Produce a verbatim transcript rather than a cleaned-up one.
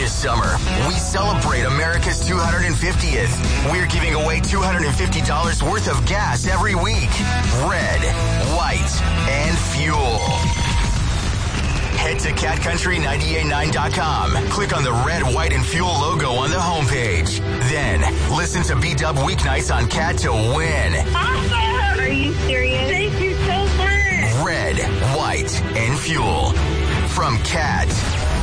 This summer, we celebrate America's two hundred fiftieth. We're giving away two hundred fifty dollars worth of gas every week. Red, white, and fuel. Head to cat country nine eight nine dot com. Click on the red, white, and fuel logo on the homepage. Then, listen to B-Dub weeknights on Cat to win. Awesome! Are you serious? Thank you so much. Red, white, and fuel. From Cat.